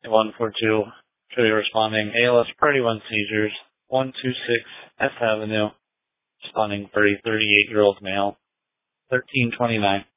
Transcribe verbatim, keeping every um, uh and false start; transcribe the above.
one four two, truly responding. A L S Priority one seizures, one two six F Avenue, responding for a thirty-eight-year-old male, thirteen twenty-nine.